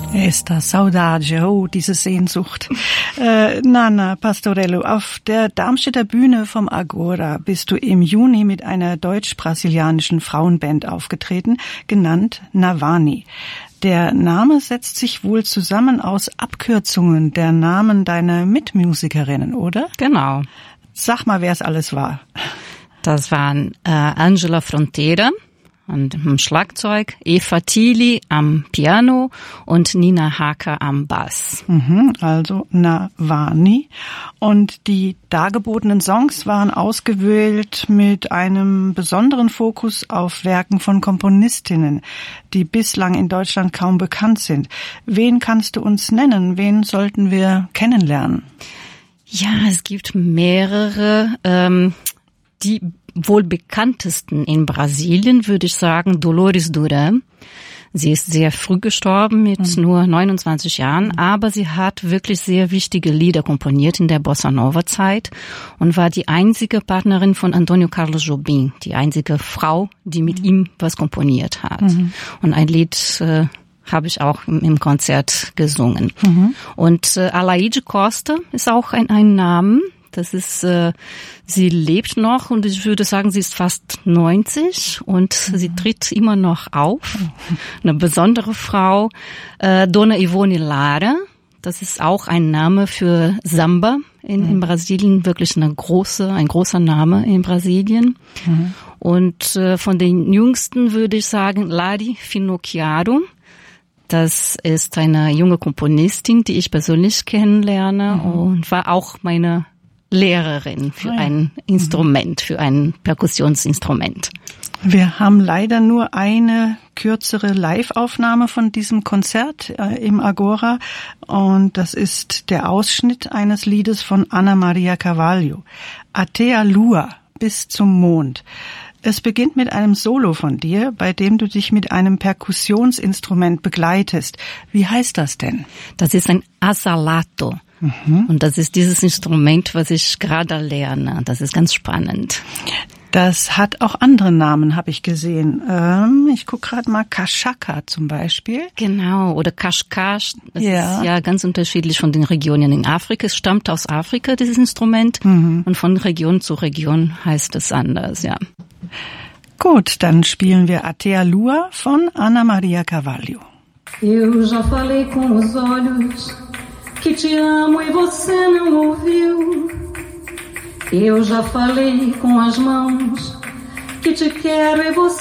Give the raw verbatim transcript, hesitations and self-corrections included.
Esta saudade, oh, diese Sehnsucht. Äh, Nana Pastorello, auf der Darmstädter Bühne vom Agora bist du im Juni mit einer deutsch-brasilianischen Frauenband aufgetreten, genannt Navani. Der Name setzt sich wohl zusammen aus Abkürzungen der Namen deiner Mitmusikerinnen, oder? Genau. Sag mal, wer es alles war. Das waren äh, Angela Frontera am Schlagzeug, Eva Thiele am Piano und Nina Haker am Bass. Mhm, also Navani. Und die dargebotenen Songs waren ausgewählt mit einem besonderen Fokus auf Werken von Komponistinnen, die bislang in Deutschland kaum bekannt sind. Wen kannst du uns nennen? Wen sollten wir kennenlernen? Ja, es gibt mehrere, ähm, die wohl bekanntesten in Brasilien, würde ich sagen, Dolores Duran. Sie ist sehr früh gestorben, mit mhm. nur neunundzwanzig Jahren, aber sie hat wirklich sehr wichtige Lieder komponiert in der Bossa Nova Zeit und war die einzige Partnerin von Antonio Carlos Jobim, die einzige Frau, die mit mhm. ihm was komponiert hat. Mhm. Und ein Lied äh, habe ich auch im, im Konzert gesungen. Mhm. Und äh, Alaide Costa ist auch ein, ein Name. Das ist, äh, sie lebt noch und ich würde sagen, sie ist fast neunzig und mhm. sie tritt immer noch auf. Eine besondere Frau, äh, Dona Ivone Lara. Das ist auch ein Name für Samba in, mhm. in Brasilien, wirklich eine große, ein großer Name in Brasilien. Mhm. Und äh, von den Jüngsten würde ich sagen, Lari Finocchiaro. Das ist eine junge Komponistin, die ich persönlich kennenlerne mhm. und war auch meine Lehrerin für ein Instrument, für ein Perkussionsinstrument. Wir haben leider nur eine kürzere Live-Aufnahme von diesem Konzert äh, im Agora und das ist der Ausschnitt eines Liedes von Ana Maria Carvalho, Até a Lua, bis zum Mond. Es beginnt mit einem Solo von dir, bei dem du dich mit einem Perkussionsinstrument begleitest. Wie heißt das denn? Das ist ein Asalato. Mhm. Und das ist dieses Instrument, was ich gerade lerne. Das ist ganz spannend. Das hat auch andere Namen, habe ich gesehen. Ähm, ich gucke gerade mal, Kashaka zum Beispiel. Genau, oder Kashkash. Das ja. ist ja ganz unterschiedlich von den Regionen in Afrika. Es stammt aus Afrika, dieses Instrument. Mhm. Und von Region zu Region heißt es anders, ja. Gut, dann spielen wir Até a Lua von Ana Maria Carvalho. Eu já falei com os olhos que te amo e você não ouviu. Eu já falei com as mãos que te quero e você